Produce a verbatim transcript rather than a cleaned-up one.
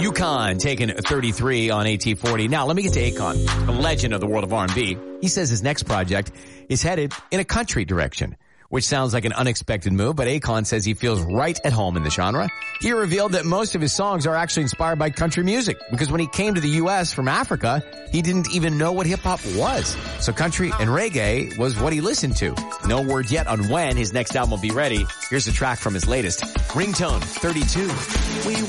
UConn taking thirty-three on A T forty. Now, let me get to Akon, the legend of the world of R and B. He says his next project is headed in a country direction, which sounds like an unexpected move, but Akon says he feels right at home in the genre. He revealed that most of his songs are actually inspired by country music, because when he came to the U S from Africa, he didn't even know what hip-hop was. So country and reggae was what he listened to. No word yet on when his next album will be ready. Here's a track from his latest, Ringtone thirty-two. We